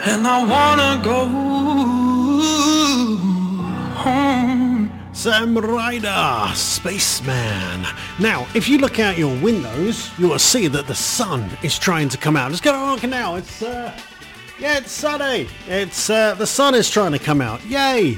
and I wanna go home. Sam Ryder, Spaceman. Now, if you look out your windows, you will see that the sun is trying to come out. Let's go on now. It's sunny. It's the sun is trying to come out. Yay!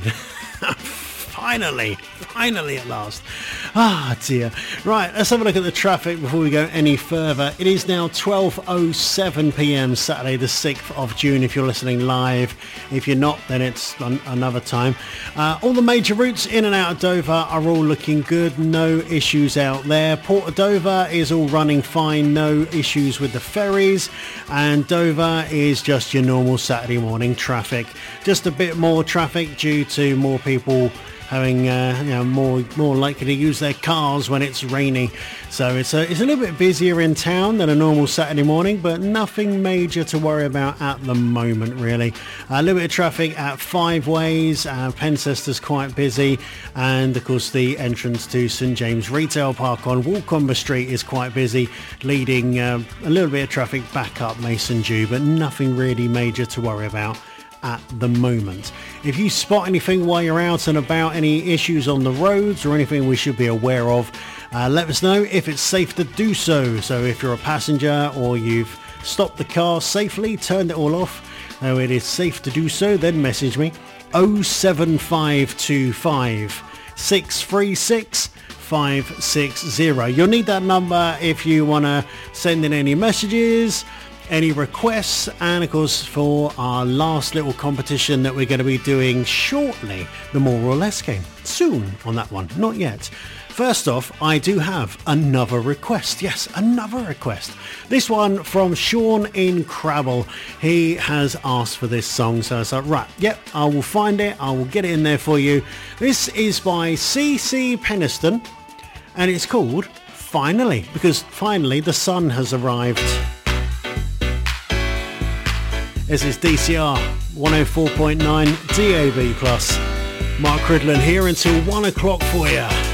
Finally at last. Ah, dear. Right, let's have a look at the traffic before we go any further. It is now 12:07 p.m. Saturday the 6th of June if you're listening live. If you're not, then it's another time. All the major routes in and out of Dover are all looking good. No issues out there. Port of Dover is all running fine. No issues with the ferries. And Dover is just your normal Saturday morning traffic. Just a bit more traffic due to more people having more likely to use their cars when it's rainy. So it's a little bit busier in town than a normal Saturday morning, but nothing major to worry about at the moment really. A little bit of traffic at Five Ways. Pencester's quite busy, and of course the entrance to St James Retail Park on Walcombe Street is quite busy, leading a little bit of traffic back up Mason Dew, but nothing really major to worry about at the moment. If you spot anything while you're out and about, any issues on the roads or anything we should be aware of, let us know if it's safe to do so. So if you're a passenger or you've stopped the car safely, turned it all off, though it is safe to do so, then message me 07525 636 560. You'll need that number if you want to send in any messages, any requests, and of course for our last little competition that we're going to be doing shortly, the More or Less game. Soon on that one, not yet. First off, I do have another request. Yes, another request. This one from Sean in Crabble. He has asked for this song, so I was like, right, yep, I will find it. I will get it in there for you. This is by CC Peniston, and it's called Finally, because finally the sun has arrived. This is DCR 104.9 DAB+. Mark Cridland here until 1 o'clock for you.